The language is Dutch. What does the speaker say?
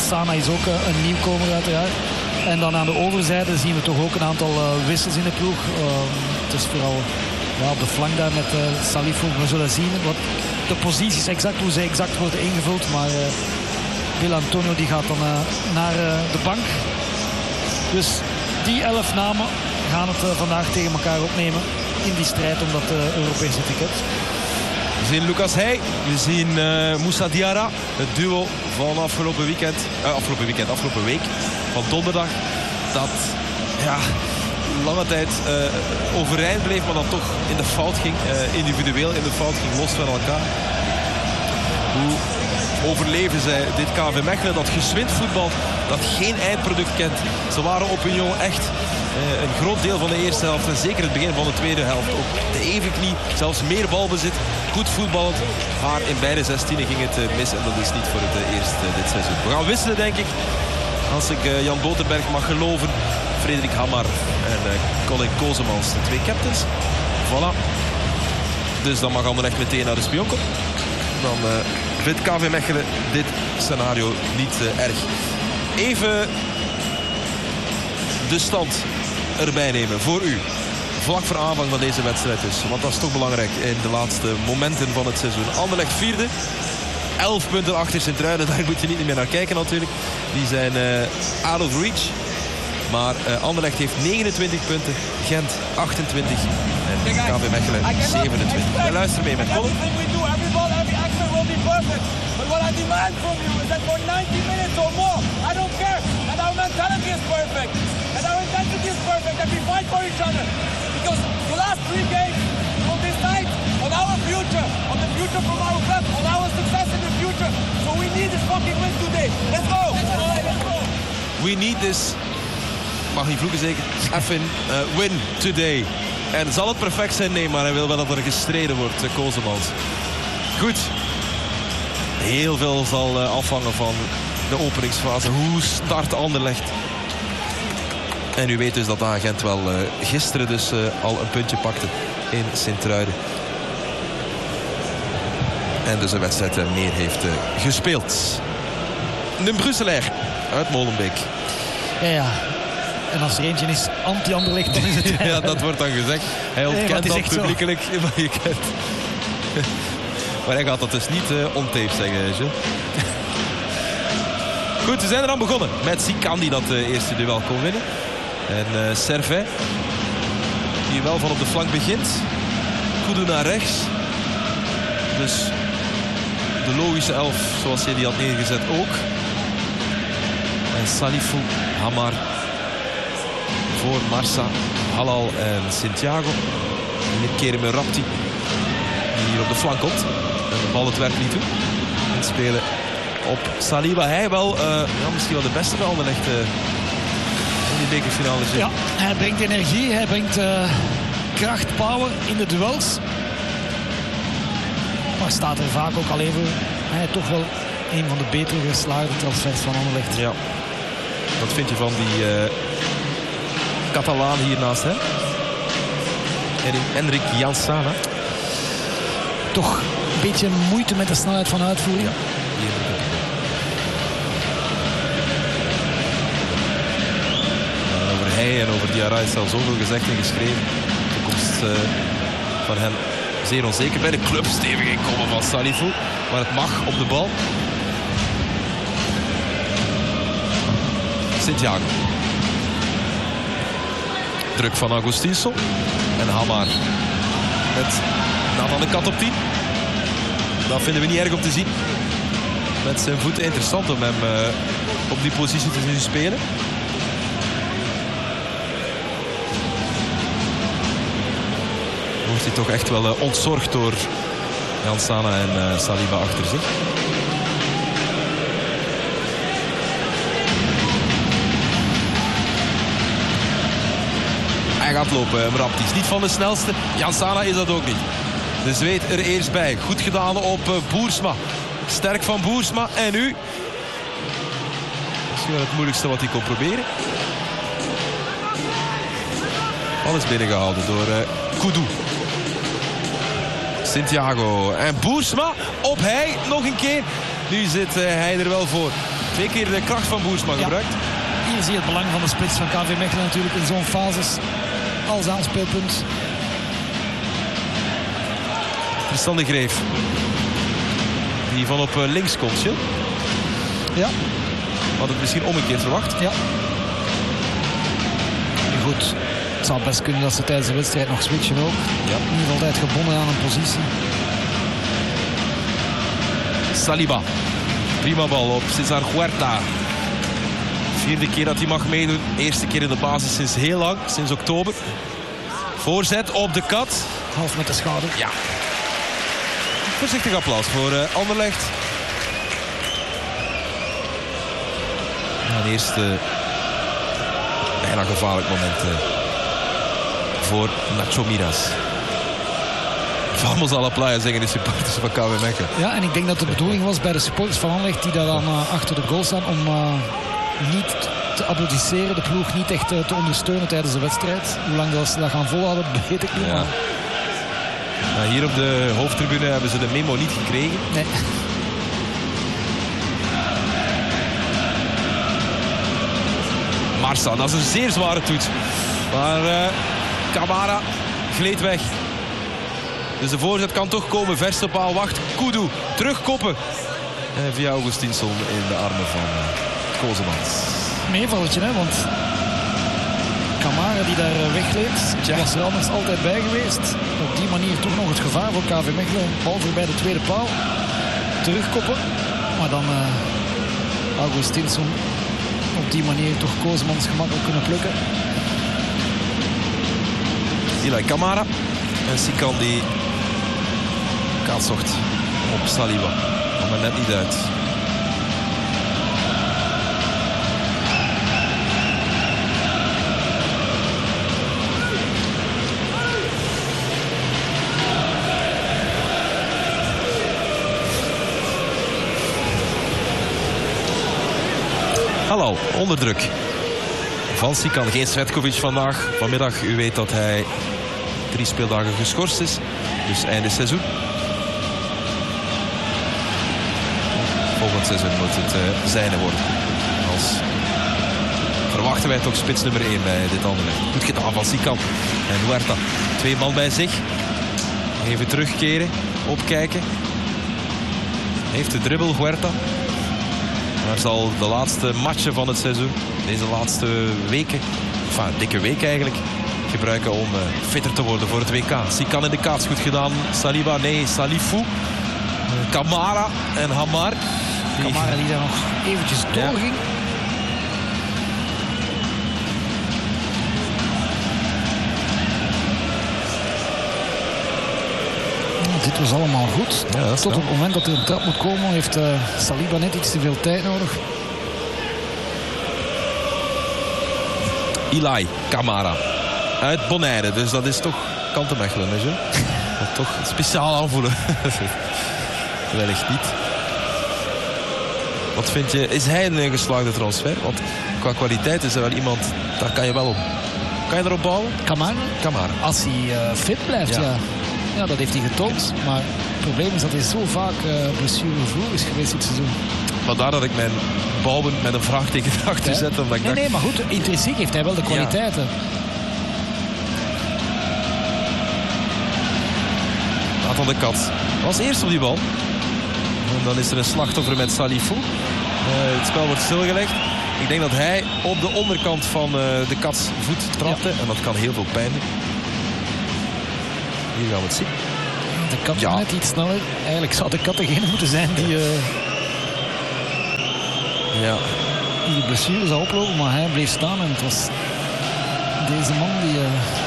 Sana is ook een nieuwkomer uiteraard. En dan aan de overzijde zien we toch ook een aantal wissels in de ploeg. Het is vooral op de flank daar met Salifou. We zullen zien wat de posities exact, hoe ze exact worden ingevuld. Maar Wil Antonio die gaat dan naar de bank. Dus die 11 namen gaan het vandaag tegen elkaar opnemen in die strijd om dat Europese ticket. We zien Lucas Heij, we zien Moussa Diarra. Het duo van afgelopen week, van donderdag. Dat lange tijd overeind bleef, maar dan toch in de fout ging. Individueel in de fout ging, los van elkaar. Hoe overleven zij dit KV Mechelen, dat geswind voetbal, dat geen eindproduct kent. Ze waren op Union echt een groot deel van de eerste helft en zeker het begin van de tweede helft. Ook de evenknie, zelfs meer balbezit, goed voetballend. Maar in beide 16 ging het mis en dat is niet voor het eerst dit seizoen. We gaan wisselen, denk ik. Als ik Jan Botenberg mag geloven. Frederik Hamar en Colin Kozemans, de 2 captains. Voilà. Dus dan mag Anderlecht meteen naar de Spionkop. Dan vindt KV Mechelen dit scenario niet erg. Even de stand erbij nemen voor u. Vlak voor aanvang van deze wedstrijd dus. Want dat is toch belangrijk in de laatste momenten van het seizoen. Anderlecht 4e. 11 punten achter Sint-Truiden. Daar moet je niet meer naar kijken natuurlijk. Die zijn out of reach. Maar Anderlecht heeft 29 punten. Gent 28. En KV Mechelen 27. En luister mee met Colin. But what I demand from you is that for 90 minutes or more, I don't care, and our mentality is perfect, and our intensity is perfect, and we fight for each other. Because the last 3 games will decide on our future, on the future from our club, on our success in the future. So we need this fucking win today. Let's go! Let's go! We need this, mag niet vloeken zeker, even win today. En zal het perfect zijn? Nee, maar hij wil wel dat er gestreden wordt, Kozemans. Goed. Heel veel zal afhangen van de openingsfase. Hoe start Anderlecht? En u weet dus dat Gent wel gisteren dus al een puntje pakte in Sint-Truiden. En dus een wedstrijd meer heeft gespeeld. Een Brusselaar uit Molenbeek. Ja. En als er eentje is anti-Anderlecht, dan is het... Ja, dat wordt dan gezegd. Hij ontkent dat publiekelijk. Maar hij gaat dat dus niet on tape zeggen, Gilles. Goed, we zijn er aan begonnen met Sikan die dat eerste duel kon winnen. En Servet, die wel van op de flank begint. Koudou naar rechts. Dus de logische 11 zoals hij die had neergezet ook. En Salifou, Hamar voor Marsa, Halal en Santiago. En Kerem Rapti die hier op de flank komt. En de bal het werk niet toe. En spelen op Saliba. Hij wel misschien wel de beste bij Anderlecht in die bekerfinale. Ja, hij brengt energie. Hij brengt kracht, power in de duels. Maar staat er vaak ook al even. Hij toch wel een van de betere geslaagde transfers van Anderlecht. Ja, wat vind je van die Catalaan hiernaast, hè? Enric Jansana. Toch een beetje moeite met de snelheid van uitvoering. Ja. Over hij en over Diarra is al zoveel gezegd en geschreven. De toekomst van hen zeer onzeker. Bij de club stevig inkomen van Salifou. Maar het mag op de bal. Santiago. Druk van Agustinson. En Hamar. Met Nathan de Kat op 10. Dat vinden we niet erg om te zien. Met zijn voeten. Interessant om hem op die positie te zien spelen. Wordt hij toch echt wel ontzorgd door Jansana en Saliba achter zich. Hij gaat lopen, Rapti is niet van de snelste. Jansana is dat ook niet. De Zweed er eerst bij. Goed gedaan op Boersma. Sterk van Boersma. En nu? Misschien wel het moeilijkste wat hij kon proberen. Alles binnengehouden door Koudou. Santiago en Boersma op hij nog een keer. Nu zit hij er wel voor. 2 keer de kracht van Boersma gebruikt. Hier zie je het belang van de spits van KV Mechelen natuurlijk in zo'n fases als aanspeelpunt. Tristan de Greef. Die van op links komt, je. Ja. Had het misschien omgekeerd verwacht. Ja. Goed. Het zou best kunnen dat ze tijdens de wedstrijd nog switchen ook. Ja. In ieder geval altijd gebonden aan een positie. Saliba. Prima bal op Cesar Huerta. 4e keer dat hij mag meedoen. Eerste keer in de basis sinds heel lang. Sinds oktober. Voorzet op de kat. Half met de schouder. Ja. Voorzichtig applaus voor Anderlecht. Een eerste bijna gevaarlijk moment voor Nacho Miras. Vamos a la playa, zeggen de supporters van KV Mechelen. Ja, en ik denk dat de bedoeling was bij de supporters van Anderlecht die daar dan achter de goal staan om niet te applaudisseren, de ploeg niet echt te ondersteunen tijdens de wedstrijd. Hoe lang dat ze dat gaan volhouden, weet ik niet. Ja. Maar hier op de hoofdtribune hebben ze de memo niet gekregen. Nee. Marsa, dat is een zeer zware toets. Maar Camara gleed weg. Dus de voorzet kan toch komen. Verste paal wacht. Kudu terugkoppen. En via Augustinsson in de armen van Kozemans. Meevalletje, hè, want Camara die daar wegleed, was er anders altijd bij geweest. Op die manier toch nog het gevaar voor KV Mechelen. Bal voorbij de tweede paal. Terugkoppen. Maar dan Augustinsson op die manier toch Kozemans gemakkelijk kunnen plukken. Eli Camara. En Sikan die kaatsocht op Saliba. Kwam er net niet uit. Hallo, onder druk. Van Sikan, geen Svetkovic vanmiddag. U weet dat hij 3 speeldagen geschorst is. Dus einde seizoen. Volgend seizoen moet het zijne worden. Als verwachten wij toch spits nummer 1 bij dit Anderlecht. Goed gedaan van Sikan. En Huerta. 2 man bij zich. Even terugkeren. Opkijken. Heeft de dribbel Huerta. Maar zal de laatste matchen van het seizoen, deze laatste weken, enfin dikke week eigenlijk, gebruiken om fitter te worden voor het WK. Sikan in de kaats, goed gedaan. Saliba, nee, Salifou. Camara en Hamar. Camara die daar nog eventjes doorging. Ja. Dit was allemaal goed. Ja, tot op het moment dat er een trap moet komen, heeft Saliba net iets te veel tijd nodig. Eli Camara. Uit Bonaire, dus dat is toch Kantemechelen, hè? Dat toch speciaal aanvoelen. Wellicht niet. Wat vind je, is hij een geslaagde transfer? Want qua kwaliteit is er wel iemand, daar kan je wel op. Kan je erop bouwen? Camara. Als hij fit blijft, ja. Ja, dat heeft hij getoond. Maar het probleem is dat hij zo vaak blessuregevoelig is geweest dit seizoen. Vandaar dat ik mijn bouwen met een vraagteken erachter zet. Omdat ik dacht... Nee, maar goed, intrinsiek heeft hij wel de kwaliteiten. Ja. Van de kat was eerst op die bal. En dan is er een slachtoffer met Salifou. Het spel wordt stilgelegd. Ik denk dat hij op de onderkant van de kats voet trapte. Ja. En dat kan heel veel pijn doen. Hier gaan we het zien. De kat net iets sneller. Eigenlijk zou de kat degene moeten zijn die de blessure zou oplopen. Maar hij bleef staan en het was deze man die